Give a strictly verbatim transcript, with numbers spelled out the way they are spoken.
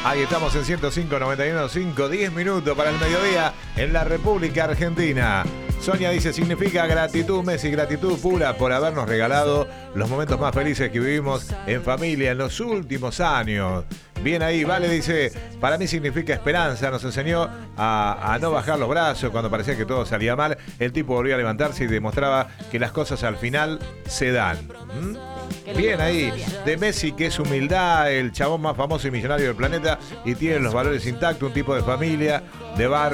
Ahí estamos en ciento cinco noventa y uno cinco, diez minutos para el mediodía en la República Argentina. Sonia dice, significa gratitud, Messi, gratitud pura por habernos regalado los momentos más felices que vivimos en familia en los últimos años. Bien ahí, Vale dice, para mí significa esperanza, nos enseñó a, a no bajar los brazos cuando parecía que todo salía mal. El tipo volvió a levantarse y demostraba que las cosas al final se dan. ¿Mm? Bien ahí, de Messi, que es humildad, el chabón más famoso y millonario del planeta y tiene los valores intactos, un tipo de familia, de bar.